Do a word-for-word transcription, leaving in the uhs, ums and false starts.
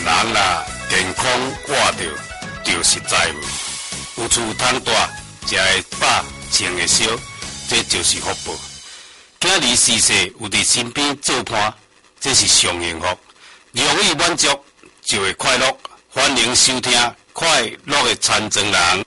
人啦健康活着就是财富，有厝通住，食会饱，穿会烧，这就是福报。今日逝世有伫身边做伴，这是上幸福。容易满足就会快乐。欢迎收听《快乐的残障人》。